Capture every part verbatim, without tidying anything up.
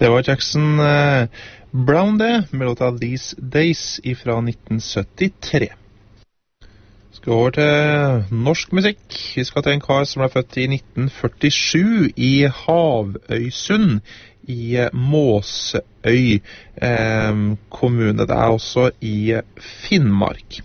Det var Jackson eh, Brown det, med låta These Days fra nitten syttitre. Skal over til norsk musikk. Vi skal til en kar som ble født i nitten førtisju i Havøysund i Måsøy eh, kommune. Det er også i Finnmark.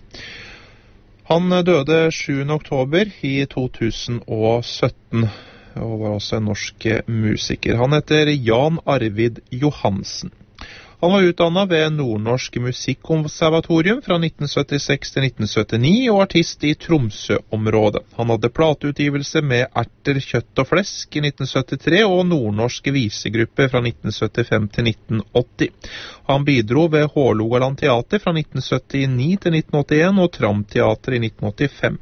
Han døde sjuende oktober i to tusen og sytten. Og var også en norsk musiker. Han heter Jan Arvid Johansen. Han var utdannet ved Nordnorsk Musikkonservatorium fra nitten syttiseks til nitten syttini og artist i Tromsø-området. Han hadde plateutgivelse med Erter, kjøtt og flesk i nitten syttitre og Nordnorsk visegruppe fra nitten syttifem til nitten åtti. Han bidro ved Hålogaland Teater fra nitten syttini til nitten åttien og Tram Teater i nitten åttifem.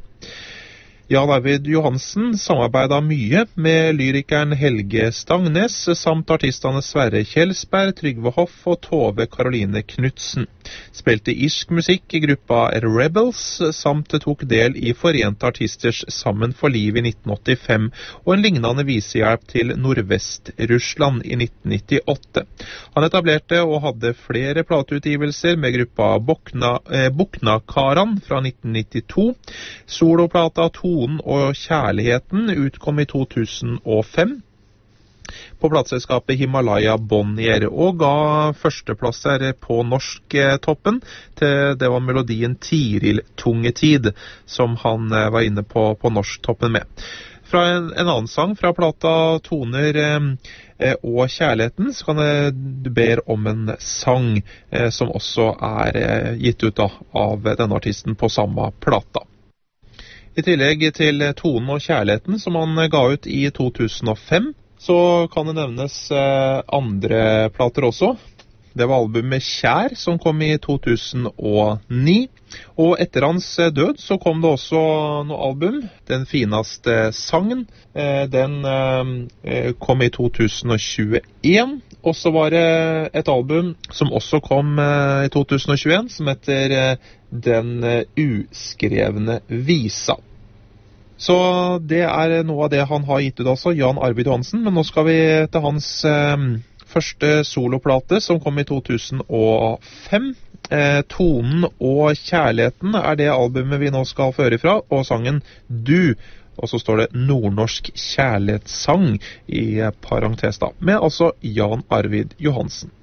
Jan Arvid Johansen samarbeidet mye med lyrikeren Helge Stangnes, samt artistene Sverre Kjelsberg, Trygve Hoff og Tove Karoline Knudsen. Spilte irsk musikk i gruppa Rebels, samt tok del i Forente Artisters Sammen for liv i nitten åttifem, og en lignende visehjelp til Nordvest-Russland i nitten nittiåtte. Han etablerte og hadde flere plateutgivelser med gruppa Bokna, eh, Boknakaran fra nitten nittito, soloplata to Tonen og kjærligheten utkom i to tusen og fem på plateselskapet Himalaya Bonnier og ga førsteplasser på norsk-toppen til det var melodien Tiril Tungetid som han var inne på, på norsk-toppen med. Fra en, en annen sang fra plata Toner eh, og kjærligheten så kan jeg, du ber om en sang eh, som også er eh, gitt ut da, av denne artisten på samme plata. I tillegg til Tonen og kjærligheten som han ga ut i to tusen og fem, så kan det nevnes andre plater også. Det var albumet Kjær som kom i to tusen og ni, og etter hans død så kom det også noe album, Den fineste sangen. Den kom i to tusen og tjueen, og så var det et album som også kom i to tusen og tjueen, som heter Den uskrevne visa. Så det er noe av det han har gitt ut også, Jan Arvid Johansen, men nå skal vi til hans eh, første soloplate som kom i to tusen og fem. Eh, Tonen og kjærligheten er det albumet vi nå skal føre fra, og sangen Du, og så står det Nordnorsk kjærlighetssang i parentes da, med altså Jan Arvid Johansen.